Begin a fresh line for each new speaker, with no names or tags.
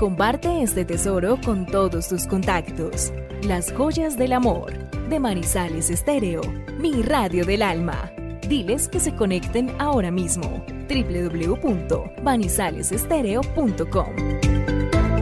Comparte este tesoro con todos tus contactos. Las joyas del amor, de Manizales Estéreo, mi radio del alma. Diles que se conecten ahora mismo. www.manizalesestereo.com.